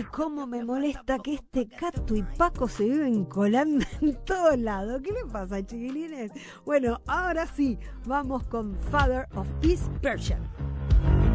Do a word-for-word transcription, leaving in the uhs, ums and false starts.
Ay, cómo me molesta que este Cato y Paco se viven colando en todos lados. ¿Qué le pasa, chiquilines? Bueno, ahora sí, vamos con Father of East Persian.